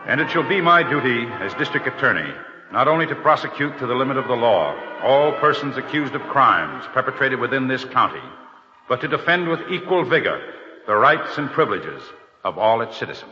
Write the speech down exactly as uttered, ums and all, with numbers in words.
And it shall be my duty as district attorney not only to prosecute to the limit of the law all persons accused of crimes perpetrated within this county, but to defend with equal vigor the rights and privileges of all its citizens.